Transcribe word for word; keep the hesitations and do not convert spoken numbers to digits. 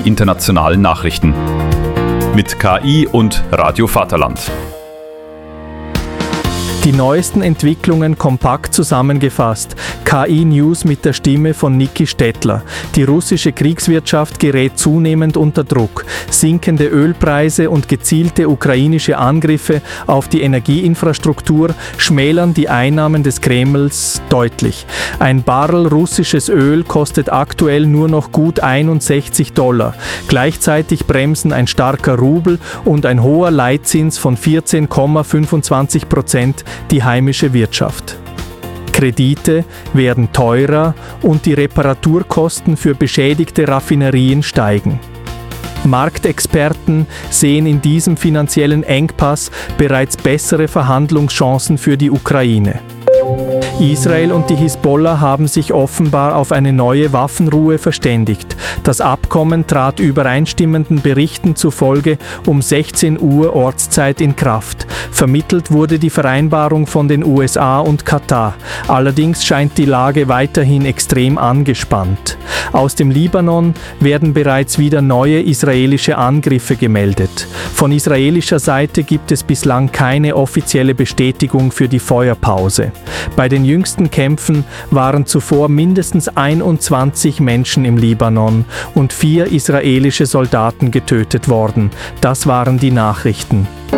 internationalen Nachrichten. Mit K I und Radio Vaterland. Die neuesten Entwicklungen kompakt zusammengefasst. K I-News mit der Stimme von Niki Stettler. Die russische Kriegswirtschaft gerät zunehmend unter Druck. Sinkende Ölpreise und gezielte ukrainische Angriffe auf die Energieinfrastruktur schmälern die Einnahmen des Kremls deutlich. Ein Barrel russisches Öl kostet aktuell nur noch gut einundsechzig Dollar. Gleichzeitig bremsen ein starker Rubel und ein hoher Leitzins von vierzehn Komma fünfundzwanzig Prozent die heimische Wirtschaft. Kredite werden teurer und die Reparaturkosten für beschädigte Raffinerien steigen. Marktexperten sehen in diesem finanziellen Engpass bereits bessere Verhandlungschancen für die Ukraine. Israel und die Hisbollah haben sich offenbar auf eine neue Waffenruhe verständigt. Das Abkommen trat übereinstimmenden Berichten zufolge um sechzehn Uhr Ortszeit in Kraft. Vermittelt wurde die Vereinbarung von den U S A und Katar. Allerdings scheint die Lage weiterhin extrem angespannt. Aus dem Libanon werden bereits wieder neue israelische Angriffe gemeldet. Von israelischer Seite gibt es bislang keine offizielle Bestätigung für die Feuerpause. Bei den jüngsten Kämpfen waren zuvor mindestens einundzwanzig Menschen im Libanon und vier israelische Soldaten getötet worden. Das waren die Nachrichten.